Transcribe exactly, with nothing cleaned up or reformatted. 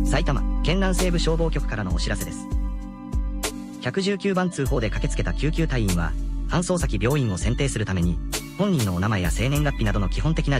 埼玉県南西部消防局からのお知らせです。ひゃくじゅうきゅうばん通報で駆けつけた救急隊員は、搬送先病院を選定するために、本人のお名前や生年月日などの基本的な